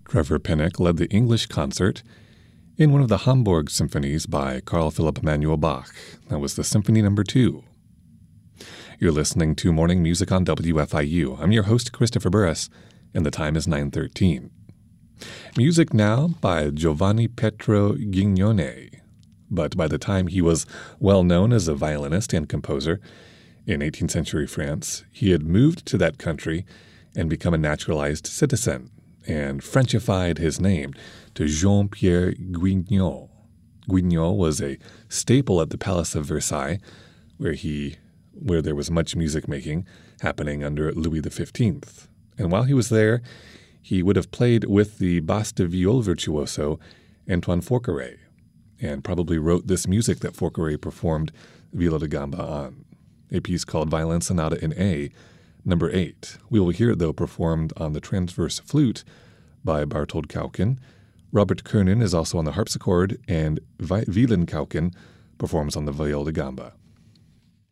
Trevor Pinnock led the English concert in one of the Hamburg symphonies by Carl Philipp Emanuel Bach. That was the Symphony No. 2. You're listening to Morning Music on WFIU. I'm your host, Christopher Burris, and the time is 9:13. Music now by Giovanni Pietro Gignone. But by the time he was well known as a violinist and composer in 18th century France, he had moved to that country and become a naturalized citizen and Frenchified his name to Jean-Pierre Guignol. Guignol was a staple at the Palace of Versailles, where there was much music making happening under Louis XV. And while he was there, he would have played with the basse de viol virtuoso Antoine Forqueray, and probably wrote this music that Forqueray performed Viola da Gamba on, a piece called Violin Sonata in A, No. 8. We will hear it, though, performed on the transverse flute by Barthold Kauken. Robert Kernan is also on the harpsichord, and Wieland Kauken performs on the viola da gamba.